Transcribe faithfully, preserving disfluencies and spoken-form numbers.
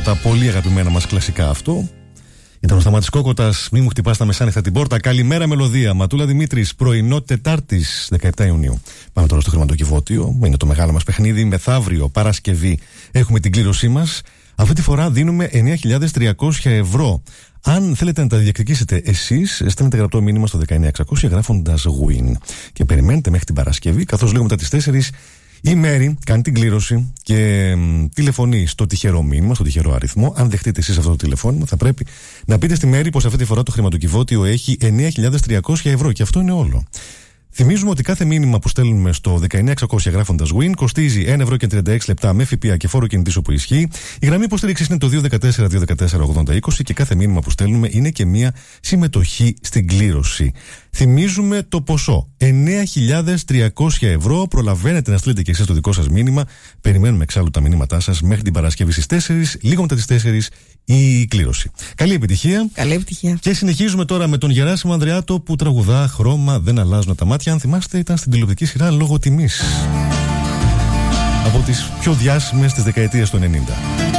Από τα πολύ αγαπημένα μας κλασικά αυτό. Ήταν ο Σταμάτης Κόκοτας, μη μου χτυπάς τα μεσάνυχτα την πόρτα. Καλημέρα μελωδία. Ματούλα Δημήτρης, πρωινό Τετάρτης δεκαεπτά Ιουνίου. Πάμε τώρα στο χρηματοκιβώτιο. Είναι το μεγάλο μας παιχνίδι. Μεθαύριο, Παρασκευή, έχουμε την κλήρωσή μας. Αυτή τη φορά δίνουμε εννέα χιλιάδες τριακόσια ευρώ. Αν θέλετε να τα διεκδικήσετε εσείς, στέλνετε γραπτό μήνυμα στο δεκαεννέα εξακόσια γράφοντας win. Και περιμένετε μέχρι την Παρασκευή, καθώς λίγο μετά τις τέσσερις η Μέρη κάνει την κλήρωση και μ, τηλεφωνεί στο τυχερό μήνυμα, στο τυχερό αριθμό. Αν δεχτείτε εσείς αυτό το τηλεφώνημα, θα πρέπει να πείτε στη Μέρη πως αυτή τη φορά το χρηματοκιβώτιο έχει εννέα χιλιάδες τριακόσια ευρώ. Και αυτό είναι όλο. Θυμίζουμε ότι κάθε μήνυμα που στέλνουμε στο δεκαεννέα εξακόσια γράφοντας win κοστίζει ένα ευρώ και τριάντα έξι λεπτά με ΦΠΑ και φόρο κινητής όπου ισχύει. Η γραμμή υποστήριξης είναι το δύο ένα τέσσερα δύο ένα τέσσερα ογδόντα είκοσι και κάθε μήνυμα που στέλνουμε είναι και μία συμμετοχή στην κλήρωση. Θυμίζουμε το ποσό εννέα χιλιάδες τριακόσια ευρώ. Προλαβαίνετε να στείλετε και εσείς το δικό σας μήνυμα. Περιμένουμε εξάλλου τα μηνύματά σας μέχρι την Παρασκευή στις τέσσερις, λίγο μετά τις τέσσερις η κλήρωση. Καλή επιτυχία. Καλή επιτυχία. Και συνεχίζουμε τώρα με τον Γεράσιμο Ανδρεάτο που τραγουδά Χρώμα δεν αλλάζουν τα μάτια. Αν θυμάστε, ήταν στην τηλεοπτική σειρά Λόγω Τιμής. Από τις πιο διάσημες της δεκαετίας του ενενήντα.